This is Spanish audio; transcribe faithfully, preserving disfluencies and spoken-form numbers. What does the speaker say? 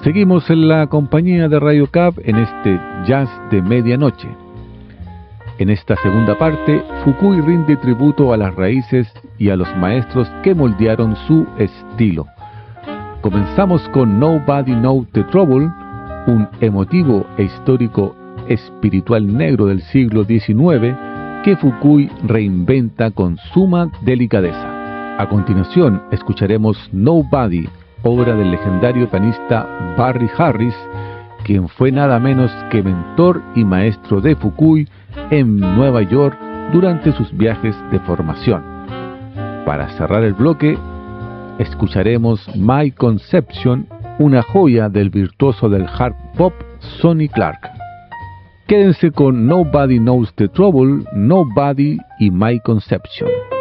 Seguimos en la compañía de Radio Cap en este Jazz de Medianoche. En esta segunda parte, Fukui rinde tributo a las raíces y a los maestros que moldearon su estilo. Comenzamos con Nobody Knows the Trouble, un emotivo e histórico espiritual negro del siglo diecinueve que Fukui reinventa con suma delicadeza. A continuación, escucharemos Nobody, obra del legendario pianista Barry Harris, quien fue nada menos que mentor y maestro de Fukui en Nueva York durante sus viajes de formación. Para cerrar el bloque, escucharemos My Conception, una joya del virtuoso del hard pop Sonny Clark. Quédense con Nobody Knows the Trouble, Nobody y My Conception.